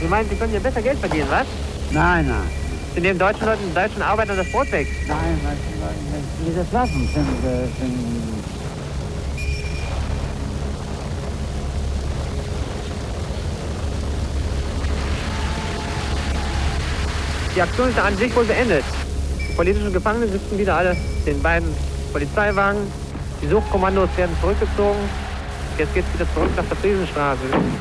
Sie meinen, Sie können hier besser Geld verdienen, was? Nein, nein. Sie nehmen deutschen Leuten, deutschen Arbeitern das Brot weg. Nein, die das lassen, sind Die Aktion ist ja an sich wohl beendet. Die politischen Gefangenen sitzen wieder alle in den beiden Polizeiwagen. Die Suchkommandos werden zurückgezogen. Jetzt geht's wieder zurück nach der Friesenstraße.